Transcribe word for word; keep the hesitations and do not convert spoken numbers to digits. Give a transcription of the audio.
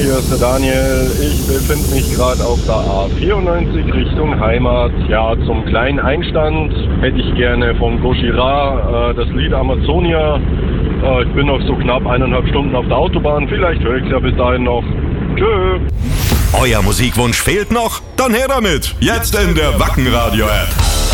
hier ist der Daniel. Ich befinde mich gerade auf der A vierundneunzig Richtung Heimat. Ja, zum kleinen Einstand hätte ich gerne von Gojira äh, das Lied Amazonia. Äh, ich bin noch so knapp eineinhalb Stunden auf der Autobahn. Vielleicht höre ich es ja bis dahin noch. Tschö. Euer Musikwunsch fehlt noch? Dann her damit. Jetzt in der Wacken Radio App.